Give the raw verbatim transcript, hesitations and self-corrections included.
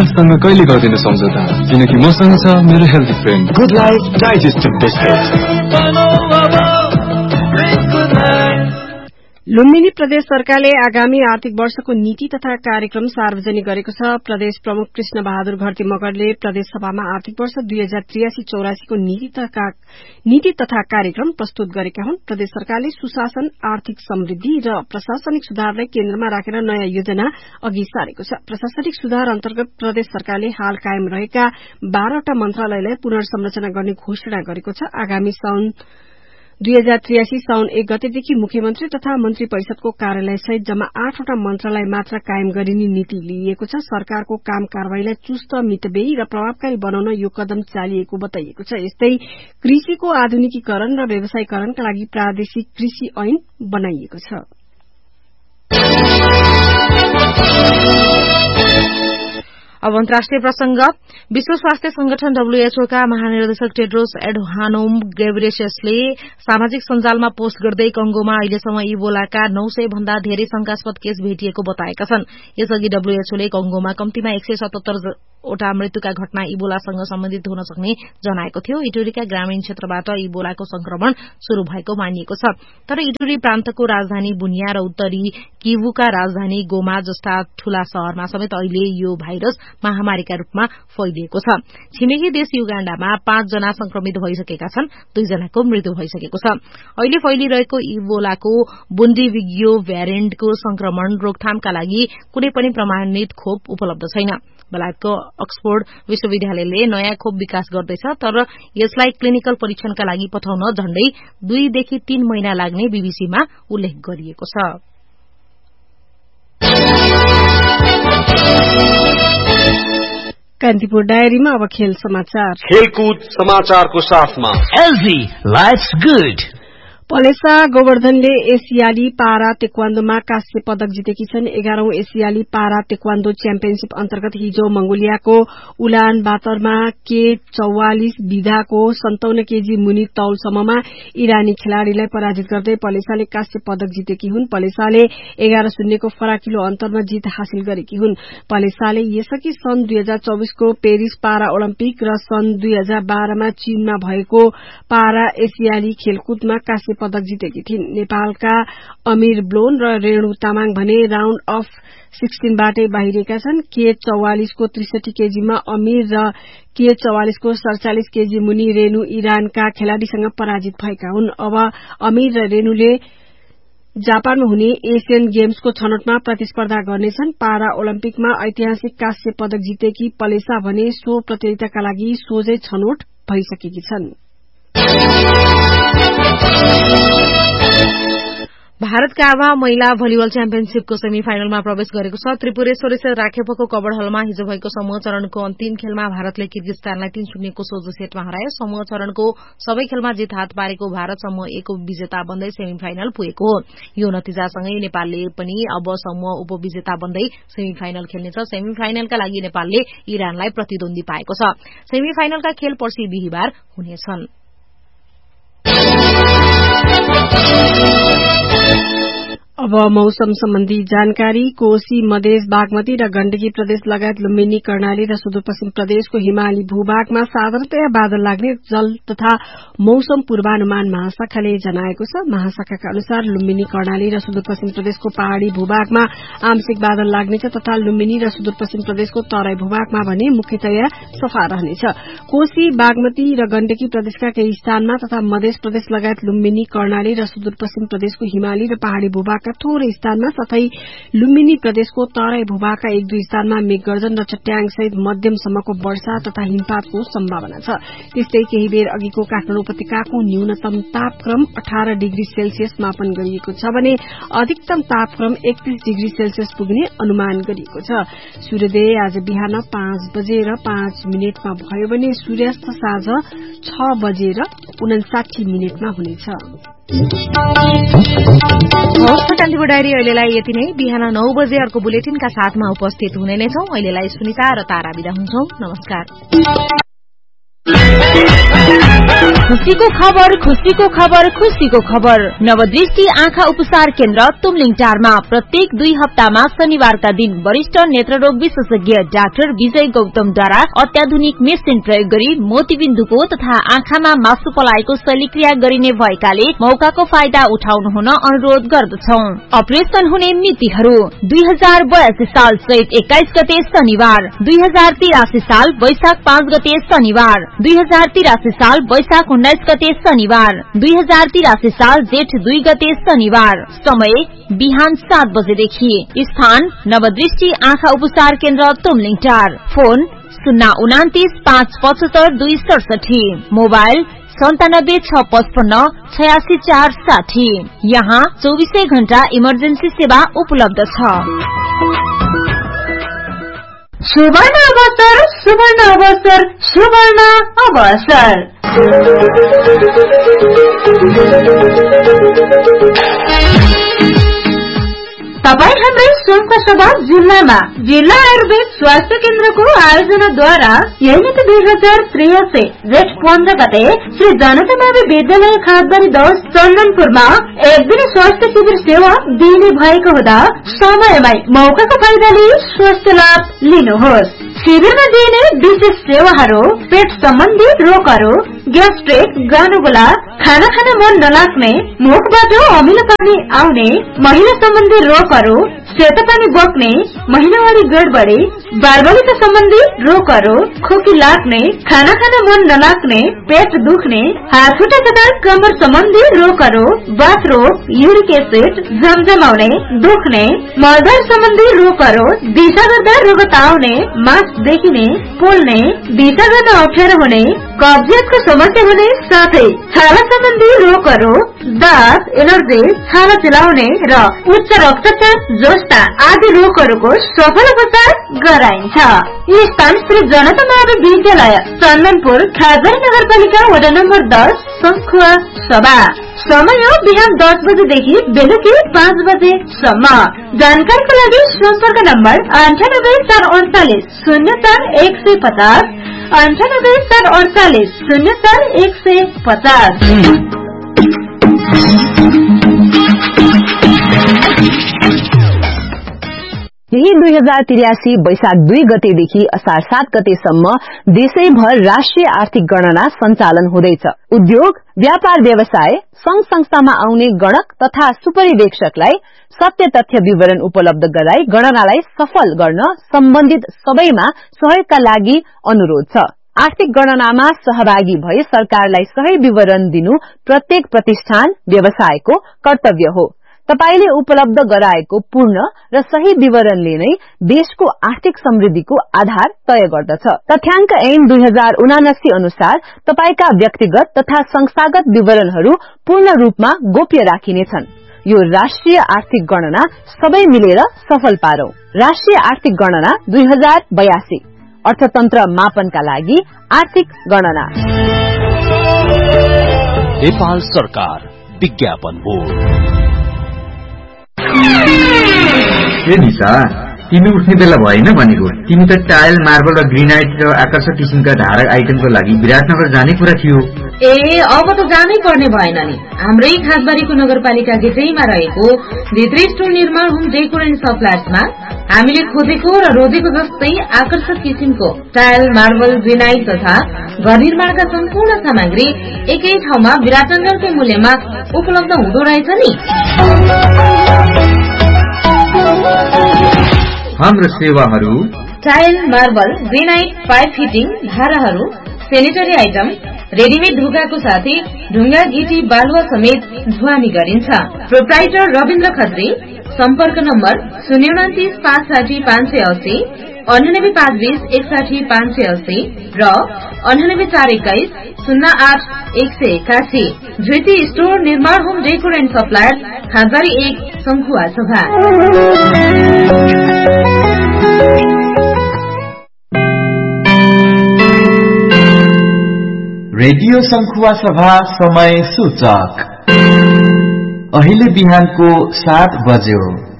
हेल्थसँग कहिले गर्दिन सम्झौता, किनकि मसँग छ मेरो healthy friend good life digestive biscuit. Lumbini प्रदेश सरकारले आगामी आर्थिक वर्षको नीति तथा कार्यक्रम सार्वजनिक गरेको छ। प्रदेश प्रमुख कृष्ण बहादुर घरती मगरले प्रदेश सभामा आर्थिक वर्ष दुई हजार त्रियासी चौरासीको नीति तथा कार्यक्रम प्रस्तुत गरेका हुन्। प्रदेश सरकारले सुशासन, आर्थिक समृद्धि र प्रशासनिक सुधारलाई केन्द्रमा राखेर नयाँ योजना अघि सारेको छ। प्रशासनिक सुधार अन्तर्गत प्रदेश सरकारले हाल कायम रहेका बाह्रवटा मन्त्रालयलाई पुनर्संरचना गर्ने घोषणा गरेको छ। आगामी साउन दुई हजार त्रियासी साउन एक गतेदेखि मुख्यमन्त्री तथा मन्त्री परिषदको कार्यालय सहित जम्मा आठवटा मन्त्रालय मात्र कायम गरिने नीति लिइएको छ। सरकारको काम कारवाहीलाई चुस्त, मितव्ययी र प्रभावकारी बनाउन यो कदम चालिएको बताइएको छ। यस्तै कृषिको आधुनिकीकरण र व्यवसायीकरणका लागि प्रादेशिक कृषि ऐन बनाइएको छ। अब अन्तर्राष्ट्रिय प्रसंग। विश्व स्वास्थ्य संगठन डब्ल्यूएचओ का महानिर्देशक टेड्रोस एडहानोम गेब्रेयेससले सामाजिक सञ्जालमा पोस्ट गर्दै कंगोमा अहिलेसम्म इबोलाका नौ सय भन्दा धेरै शंकास्पद केस भेटिएको बताएका छन्। यसअघि डब्ल्यूएचओले कंगोमा कम्तीमा एक सय सतहत्तर वटा मृत्युका घटना इबोलासँग सम्बन्धित हुन सक्ने जनाएको थियो। इटुरीका ग्रामीण क्षेत्रबाट इबोलाको संक्रमण शुरू भएको मानिएको छ। तर इटुरी प्रान्तको राजधानी बुनिया र उत्तरी किवुका राजधानी गोमा जस्ता ठूला शहरमा समेत अहिले यो भाइरस महामारीका रूपमा फैलिएको छ। छिमेकी देश युगाण्डामा पाँच जना संक्रमित भइसकेका छन्, दुई जनाको मृत्यु भइसकेको छ। अहिले फैलिरहेको इबोलाको बुन्डीविगियो भ्यारिएन्टको संक्रमण रोकथामका लागि कुनै पनि प्रमाणित खोप उपलब्ध छैन। बेलायतको अक्सफोर्ड विश्वविद्यालयले नयाँ खोप विकास गर्दैछ, तर यसलाई क्लिनिकल परीक्षणका लागि पठाउन झण्डै दुईदेखि तीन महिना लाग्ने बीबीसीमा उल्लेख गरिएको छ। कान्तिपुर डायरीमा अब खेल समाचार। खेलकुद समाचारको साथमा एलजी लाइफ्स गुड। पलेसा गोवर्धनले एसियाली पारा तेक्वान्दोमा कांस्य पदक जितेकी छन्। एघारौं एसियाली पारा तेक्वान्दो च्याम्पियनशीप अन्तर्गत हिजो मंगोलियाको उलान बातरमा के चौवालिस विधाको सन्ताउन्न केजी मुनि तौलसम्ममा इरानी खेलाड़ीलाई पराजित गर्दै पलेसाले कांस्य पदक जितेकी हुन्। पलेसाले एघार शून्यको फराकिलो अन्तरमा जित हासिल गरेकी हुन्। पलेसाले यसअघि सन् दुई हजार चौबीसको पेरिस पारा ओलम्पिक र सन् दुई हजार बाह्रमा चीनमा भएको पारा एसियाली खेलकुदमा कांस्य पदक जितेकी थिइन्। नेपालका अमीर ब्लोन र रेणु तामाङ भने राउण्ड अफ सोह्रबाटै बाहिरिएका छन्। के चौवालिसको त्रिसठी केजीमा अमीर र के चौवालिसको सड़चालिस केजी मुनि रेणु इरानका खेलाड़ीसँग पराजित भएका हुन्। अब अमीर र रेणुले जापानमा हुने एशियन गेम्सको छनौटमा प्रतिस्पर्धा गर्नेछन्। पारा ओलम्पिकमा ऐतिहासिक कांस्य पदक जितेकी पलेसा भने सो प्रतियोगिताका लागि सोझै छनौट भइसकेकी छन्। भारतका आभा महिला भलिबल च्याम्पियनशीपको सेमी फाइनलमा प्रवेश गरेको छ। त्रिपुरेश्वरी राखेपको कबड़ हलमा हिजो भएको समूह चरणको अन्तिम खेलमा भारतले किर्गिस्तानलाई तीन शून्यको सोझो सेटमा हरायो। समूह चरणको सबै खेलमा जित हात पारेको भारत समूह एकको विजेता बन्दै सेमी फाइनल पुगेको हो। यो नतिजासँगै नेपालले पनि अब समूह उपविजेता बन्दै सेमी फाइनल खेल्नेछ। सेमी फाइनलका लागि नेपालले इरानलाई प्रतिद्वन्दी पाएको छ। सेमी फाइनलका खेल पर्सि बिहिबार हुनेछन्। अब मौसम सम्बन्धी जानकारी। कोशी, मधेस, बागमती र गण्डकी प्रदेश लगायत लुम्बिनी, कर्णाली र सुदूरपश्चिम प्रदेशको हिमाली भूभागमा साधारणतया बादल लाग्ने जल तथा मौसम पूर्वानुमान महाशाखाले जनाएको छ। महाशाखाका अनुसार लुम्बिनी, कर्णाली र सुदूरपश्चिम प्रदेशको पहाड़ी भूभागमा आंशिक बादल लाग्नेछ तथा लुम्बिनी र सुदूरपश्चिम प्रदेशको तराई भूभागमा भने मुख्यतया सफा रहनेछ। कोशी, बागमती र गण्डकी प्रदेशका केही स्थानमा तथा मधेस प्रदेश लगायत लुम्बिनी, कर्णाली र सुदूरपश्चिम प्रदेशको हिमाली र पहाड़ी भूभागका थोरै स्थानमा साथै लुम्बिनी प्रदेशको तराई भूभागका एक दुई स्थानमा मेघगर्जन र चट्याङ सहित मध्यमसम्मको वर्षा तथा हिमपातको सम्भावना छ। त्यस्तै केही बेर अघिको काठमाडौँ उपत्यकाको न्यूनतम तापक्रम अठार डिग्री सेल्सियस मापन गरिएको छ भने अधिकतम तापक्रम एकतीस डिग्री सेल्सियस पुग्ने अनुमान गरिएको छ। सूर्योदय आज बिहान पाँच बजेर पाँच मिनटमा भयो भने सूर्यास्त साँझ छ बजेर उनासाठी मिनटमा हुनेछ। कान्तिपुर डायरी अहिलेलाई यति नै। बिहान नौ बजे अर्को बुलेटिनका साथमा उपस्थित हुने नै छौं। अहिलेलाई सुनिता र तारा बिदा हुन्छौं। नमस्कार। खुशीको खबर खुशीको खबर खुशीको खबर नवदृष्टि आँखा उपचार केन्द्र तुमलिङ टारमा प्रत्येक दुई हप्तामा शनिबारका दिन वरिष्ठ नेत्ररोग विशेषज्ञ डाक्टर विजय गौतमद्वारा अत्याधुनिक मेसिन प्रयोग गरी मोतीबिन्दुको तथा आँखामा मासु पलाएको शल्यक्रिया गरिने भएकाले मौकाको फाइदा उठाउनु हुन अनुरोध गर्दछौं। अपरेशन हुने मितिहरू दुई हजार बयासी साल चैत एक्काइस गते शनिबार, दुई हजार तिरासी साल वैशाख पाँच गते शनिबार, दुई हजार तिरासी साल वैशाख उन्नाइस गते शनिबार, दुई हजार तिरासी साल जेठ दुई गते शनिबार। समय बिहान सात बजेदेखि। स्थान नवदृष्टि आँखा उपचार केन्द्र तुमलिङ टार। फोन शून्य उनातिस पाँच पचहत्तर दुई सडसठी। मोबाइल सन्तानब्बे छ पचपन्न छयासी चार साठी। यहाँ चौबीसै घण्टा इमर्जेन्सी सेवा उपलब्ध छ। सुवर्ण अवसर सुवर्ण अवसर सुवर्ण अवसर तपाईँ हाम्रै सोमखुवासभा जिल्लामा जिल्ला आयुर्वेद स्वास्थ्य केन्द्रको आयोजनाद्वारा यही मिति दुई हजार त्रियासी जेठ पन्ध्र गते श्री जनता मावि विद्यालय खातबारी दस चन्दनपुरमा एक दिन स्वास्थ्य शिविर सेवा दिने भएको हुँदा समयमै मौकाको फाइदा लिई स्वास्थ्य लाभ लिनुहोस्। शिविरमा दिइने विशेष सेवाहरू पेट सम्बन्धी रोगहरू, ग्यास्ट्रिक, गानुगोला, खाना खान मन नलाग्ने, मुखबाट अमिलो पानी आउने, महिला सम्बन्धी रोगहरू, सेतो पानी बग्ने, महिनावारी गडबडी, बालबालिका सम्बन्धी रोगहरू, खोकी लाग्ने, खाना खान मन नलाग्ने, पेट दुख्ने, हात खुट्टा तथा कमर सम्बन्धी रोगहरू, बाथ रोग, युरिक एसिड जमजमाउने, दुख्ने, मलद्वार सम्बन्धी रोगहरू, दिशा गर्दा रगत आउने, मास देखिने, पोल्ने, दिशा गर्न अप्ठ्यारो हुने, कब्जियतको समस्या हुने साथै छाला सम्बन्धी रोगहरू, दाँत, एलर्जी, छाला चिलाउने र उच्च रक्तचाप जस्ता आदि रोगहरूको सफल उपचार गराइन्छ। स्थान श्री जनता मावि विद्यालय चन्दनपुर, खातबारी नगरपालिका वडा नम्बर दस, सङ्खुवा सभा। समय बिहान दस बजेदेखि बेलुकी पाँच बजेसम्म। जानकारीको लागि सम्पर्क नम्बर अन्ठानब्बे चार अडचालिस शून्य चार एक सय पचास, अन्ठानब्बे चार अडचालिस शून्य चार एक सय पचास। यही दुई हजार त्रियासी वैशाख दुई गतेदेखि असार सात गतेसम्म देशैभर राष्ट्रिय आर्थिक गणना सञ्चालन हुँदैछ। उद्योग, व्यापार व्यवसाय, संघ संस्थामा आउने गणक तथा सुपरिवेक्षकलाई सत्य तथ्य विवरण उपलब्ध गराई गणनालाई सफल गर्न सम्बन्धित सबैमा सहयोगका लागि अनुरोध छ। आर्थिक गणनामा सहभागी भई सरकारलाई सही विवरण दिनु प्रत्येक प्रतिष्ठान व्यवसायको कर्तव्य हो। तपाईले उपलब्ध गराएको पूर्ण र सही विवरणले नै देशको आर्थिक समृद्धिको आधार तय गर्दछ। तथ्याङ्क ऐन दुई हजार उनासी अनुसार तपाईका व्यक्तिगत तथा संस्थागत विवरणहरू पूर्ण रूपमा गोप्य राखिनेछन्। यो राष्ट्रिय आर्थिक गणना सबै मिलेर सफल पारौं। राष्ट्रिय आर्थिक गणना दुई हजार बयासी अर्थतन्त्र मापनका लागि आर्थिक गणना। नेपाल सरकार विज्ञापन बोर्ड। ए निशा, तिमी उठ्ने बेला भएन भनेको। तिमी त टाइल, मार्बल र ग्रेनाइट र आकर्षक किसिमका धारक आइटमको लागि विराटनगर जाने कुरा थियो। ए अब त जानै पर्ने भएन नि। हाम्रै खातबारीको नगरपालिका गेटैमा रहेको भित्री स्टोर निर्माण होम डेकोर एन्ड सप्लायर्समा हामीले खोजेको र रोजेको जस्तै आकर्षक किसिमको टाइल, मार्बल, ग्रेनाइट तथा घर निर्माणका सम्पूर्ण सामग्री एकै ठाउँमा विराटनगरकै मूल्यमा उपलब्ध हुँदो रहेछ नि। हाम्रो सेवाहरू tile, marble, granite, pipe fitting, धाराहरू, सेनिटरी आइटम, रेडिमेड ढुङ्गाको साथै ढुङ्गा, गिटी, बालुवा समेत ढुवानी गरिन्छ। प्रोप्राइटर रविन्द्र खत्री। सम्पर्क नम्बर शून्य उनातिस पाँच साठी पाँच सय अस्सी, अन्ठानब्बे पाँच बीस एकसाठी पाँच सय अस्सी र अन्ठानब्बे चार एक्काइस शून्य आठ एक सय एकासी। ज्योति स्टोर निर्माण होम डेकोर एन्ड सप्लायर, खातबारी एक, सङ्खुवा सभा। रेडियो सङ्खुवा सभा समय सूचक अहिले बिहानको सात बज्यो।